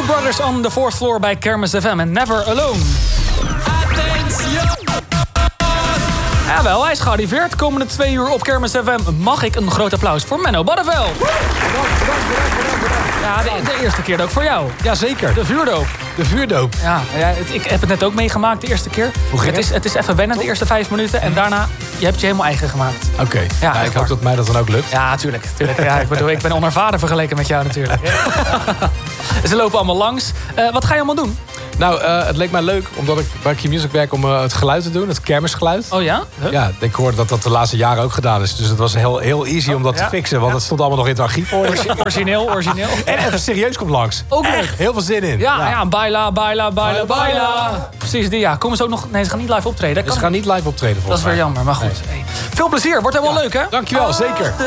Brothers on the fourth floor bij Kermis FM en Never Alone. Jawel, hij is gearriveerd. Komende 2 uur op Kermis FM mag ik een groot applaus voor Menno Barneveld. Ja, de eerste keer ook voor jou. Jazeker. De vuurdoop. De vuurdoop. Ja, ik heb het net ook meegemaakt de eerste keer. Hoe ging het is even wennen de eerste 5 minuten. En daarna, je hebt je helemaal eigen gemaakt. Oké. Ja, ik hoop dat mij dat dan ook lukt. Ja, tuurlijk. Ja, ik bedoel, ik ben onervaren vergeleken met jou natuurlijk. Ze lopen allemaal langs. Wat ga je allemaal doen? Nou, het leek mij leuk, omdat ik bij Key Music werk, om het geluid te doen. Het kermisgeluid. Oh ja? Ja, ik hoorde dat dat de laatste jaren ook gedaan is. Dus het was heel easy om dat te fixen. Want het stond allemaal nog in het archief voor je. Origineel. En even serieus komt langs. Ook leuk. Heel veel zin in. Ja, baila. Precies die, ja. Komen ze ook nog... Nee, ze gaan niet live optreden. Ze gaan niet live optreden, dat is weer jammer, maar goed. Nee. Veel plezier, wordt helemaal leuk, hè? Dankjewel, zeker.